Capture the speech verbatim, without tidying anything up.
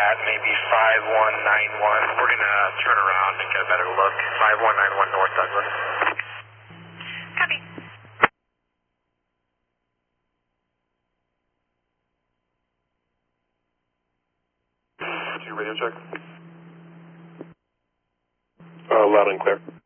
at maybe five one nine one. We're going to turn around and get a better look. five one nine one North Douglas. Copy. Two radio check. Uh, loud and clear.